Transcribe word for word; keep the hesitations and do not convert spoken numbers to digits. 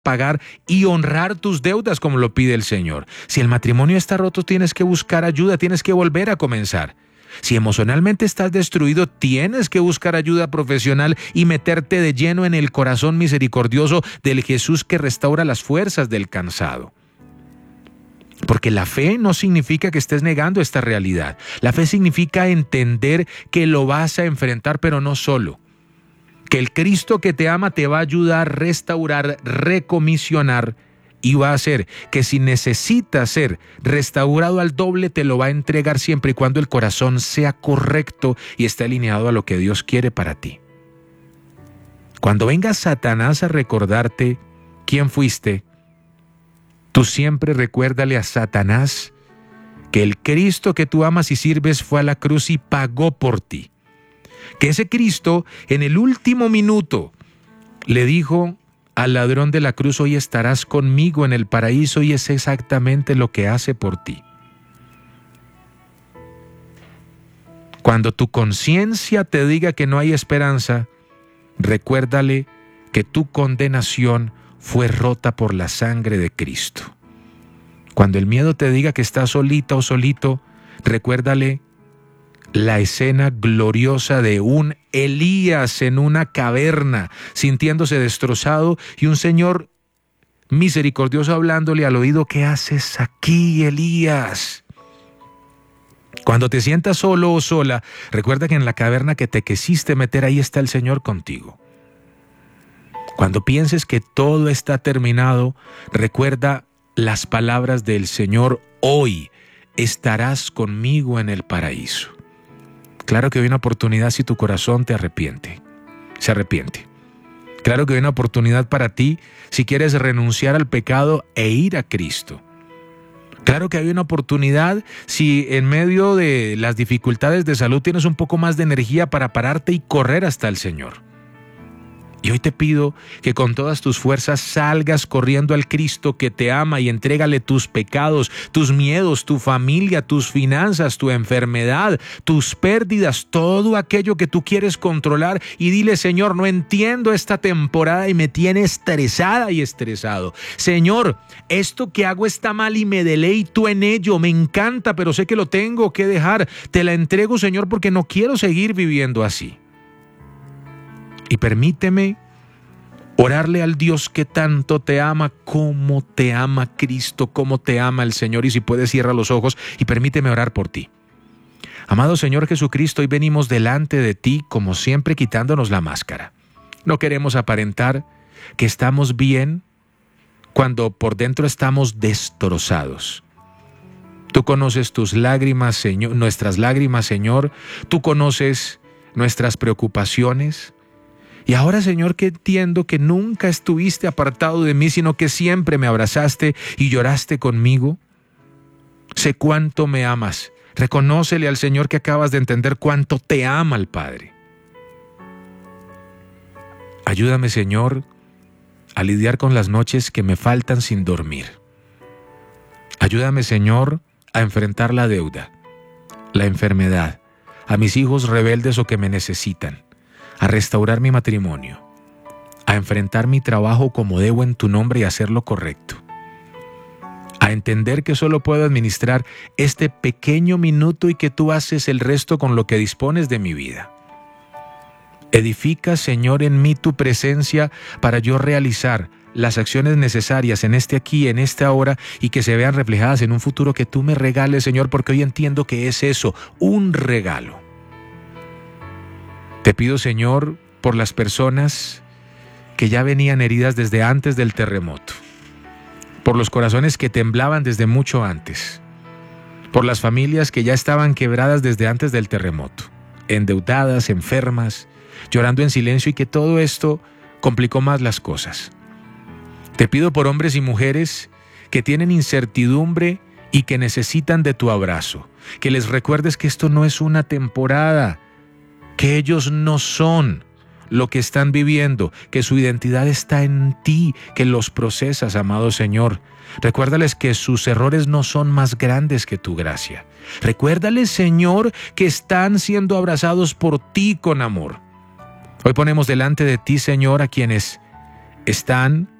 pagar y honrar tus deudas como lo pide el Señor. Si el matrimonio está roto, tienes que buscar ayuda, tienes que volver a comenzar. Si emocionalmente estás destruido, tienes que buscar ayuda profesional y meterte de lleno en el corazón misericordioso del Jesús que restaura las fuerzas del cansado. Porque la fe no significa que estés negando esta realidad. La fe significa entender que lo vas a enfrentar, pero no solo. Que el Cristo que te ama te va a ayudar a restaurar, recomisionar, y va a hacer que si necesitas ser restaurado al doble, te lo va a entregar siempre y cuando el corazón sea correcto y esté alineado a lo que Dios quiere para ti. Cuando venga Satanás a recordarte quién fuiste, tú siempre recuérdale a Satanás que el Cristo que tú amas y sirves fue a la cruz y pagó por ti. Que ese Cristo en el último minuto le dijo al ladrón de la cruz: hoy estarás conmigo en el paraíso, y es exactamente lo que hace por ti. Cuando tu conciencia te diga que no hay esperanza, recuérdale que tu condenación fue rota por la sangre de Cristo. Cuando el miedo te diga que estás solita o solito, recuérdale la escena gloriosa de un Elías en una caverna, sintiéndose destrozado, y un Señor misericordioso hablándole al oído: ¿qué haces aquí, Elías? Cuando te sientas solo o sola, recuerda que en la caverna que te quisiste meter, ahí está el Señor contigo. Cuando pienses que todo está terminado, recuerda las palabras del Señor: hoy estarás conmigo en el paraíso. Claro que hay una oportunidad si tu corazón te arrepiente, se arrepiente. Claro que hay una oportunidad para ti si quieres renunciar al pecado e ir a Cristo. Claro que hay una oportunidad si en medio de las dificultades de salud tienes un poco más de energía para pararte y correr hasta el Señor. Y hoy te pido que con todas tus fuerzas salgas corriendo al Cristo que te ama y entrégale tus pecados, tus miedos, tu familia, tus finanzas, tu enfermedad, tus pérdidas, todo aquello que tú quieres controlar, y dile: Señor, no entiendo esta temporada y me tiene estresada y estresado. Señor, esto que hago está mal y me deleito en ello, me encanta, pero sé que lo tengo que dejar. Te la entrego, Señor, porque no quiero seguir viviendo así. Y permíteme orarle al Dios que tanto te ama, como te ama Cristo, como te ama el Señor. Y si puedes, cierra los ojos y permíteme orar por ti. Amado Señor Jesucristo, hoy venimos delante de ti, como siempre, quitándonos la máscara. No queremos aparentar que estamos bien cuando por dentro estamos destrozados. Tú conoces tus lágrimas, Señor, nuestras lágrimas, Señor. Tú conoces nuestras preocupaciones. Y ahora, Señor, que entiendo que nunca estuviste apartado de mí, sino que siempre me abrazaste y lloraste conmigo. Sé cuánto me amas. Reconócele al Señor que acabas de entender cuánto te ama el Padre. Ayúdame, Señor, a lidiar con las noches que me faltan sin dormir. Ayúdame, Señor, a enfrentar la deuda, la enfermedad, a mis hijos rebeldes o que me necesitan, a restaurar mi matrimonio, a enfrentar mi trabajo como debo en tu nombre y hacer lo correcto, a entender que solo puedo administrar este pequeño minuto y que tú haces el resto con lo que dispones de mi vida. Edifica, Señor, en mí tu presencia para yo realizar las acciones necesarias en este aquí, en esta hora, y que se vean reflejadas en un futuro que tú me regales, Señor, porque hoy entiendo que es eso, un regalo. Te pido, Señor, por las personas que ya venían heridas desde antes del terremoto, por los corazones que temblaban desde mucho antes, por las familias que ya estaban quebradas desde antes del terremoto, endeudadas, enfermas, llorando en silencio, y que todo esto complicó más las cosas. Te pido por hombres y mujeres que tienen incertidumbre y que necesitan de tu abrazo, que les recuerdes que esto no es una temporada, que ellos no son lo que están viviendo, que su identidad está en ti, que los procesas, amado Señor. Recuérdales que sus errores no son más grandes que tu gracia. Recuérdales, Señor, que están siendo abrazados por ti con amor. Hoy ponemos delante de ti, Señor, a quienes están